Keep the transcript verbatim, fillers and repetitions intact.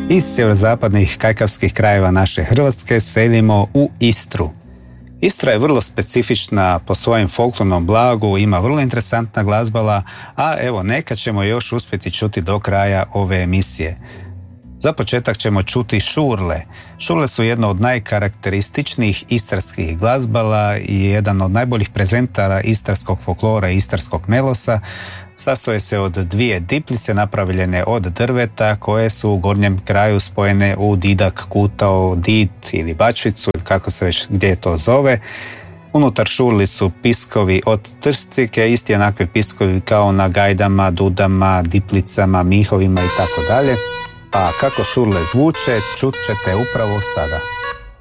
Iz sjeverozapadnih kajkavskih krajeva naše Hrvatske selimo u Istru. Istra je vrlo specifična po svojem folklornom blagu, ima vrlo interesantna glazbala, a evo neka ćemo još uspjeti čuti do kraja ove emisije. Za početak ćemo čuti šurle. Šurle su jedno od najkarakterističnijih istarskih glazbala i jedan od najboljih prezentara istarskog folklora i istarskog melosa. Sastoje se od dvije diplice napravljene od drveta koje su u gornjem kraju spojene u didak, kutao, did ili bačvicu, kako se već gdje to zove. Unutar šurli su piskovi od trstike, isti onakvi piskovi kao na gajdama, dudama, diplicama, mihovima i tako dalje. A kako šurle zvuče, čut ćete upravo sada.